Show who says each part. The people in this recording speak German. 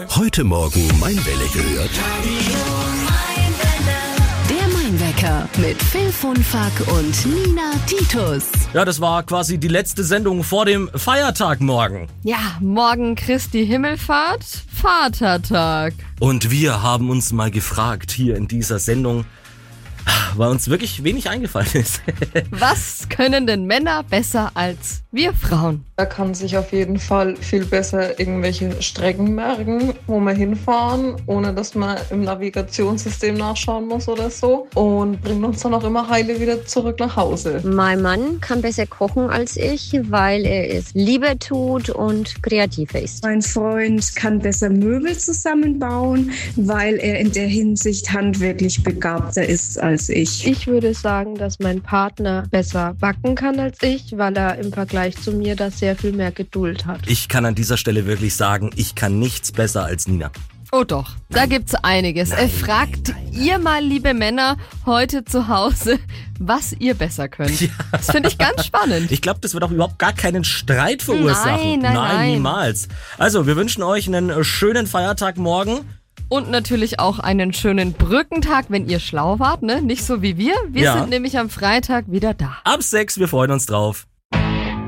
Speaker 1: Heute Morgen Main-Welle gehört.
Speaker 2: Der Main-Wecker mit Phil Funfack und Nina Titus.
Speaker 3: Ja, das war quasi die letzte Sendung vor dem Feiertag morgen.
Speaker 4: Ja, morgen Christi Himmelfahrt, Vatertag.
Speaker 3: Und wir haben uns mal gefragt hier in dieser Sendung, weil uns wirklich wenig eingefallen ist.
Speaker 4: Was können denn Männer besser als wir Frauen?
Speaker 5: Er kann sich auf jeden Fall viel besser irgendwelche Strecken merken, wo wir hinfahren, ohne dass man im Navigationssystem nachschauen muss oder so. Und bringt uns dann auch immer heile wieder zurück nach Hause.
Speaker 6: Mein Mann kann besser kochen als ich, weil er es lieber tut und kreativer ist.
Speaker 7: Mein Freund kann besser Möbel zusammenbauen, weil er in der Hinsicht handwerklich begabter ist als ich.
Speaker 8: Ich würde sagen, dass mein Partner besser backen kann als ich, weil er im Vergleich zu mir da sehr viel mehr Geduld hat.
Speaker 3: Ich kann an dieser Stelle wirklich sagen, ich kann nichts besser als Nina.
Speaker 4: Oh doch, da gibt's einiges. Fragt ihr mal, liebe Männer, heute zu Hause, was ihr besser könnt.
Speaker 3: Ja.
Speaker 4: Das finde ich ganz spannend.
Speaker 3: Ich glaube, das wird auch überhaupt gar keinen Streit verursachen.
Speaker 4: Nein.
Speaker 3: Niemals. Also, wir wünschen euch einen schönen Feiertag morgen.
Speaker 4: Und natürlich auch einen schönen Brückentag, wenn ihr schlau wart, ne? Nicht so wie wir. Wir sind nämlich am Freitag wieder da.
Speaker 3: Ab 6, wir freuen uns drauf.